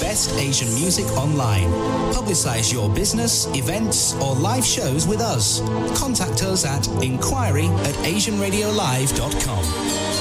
best Asian music online. Publicize your business, events, or live shows with us. Contact us at inquiry@asianradiolive.com.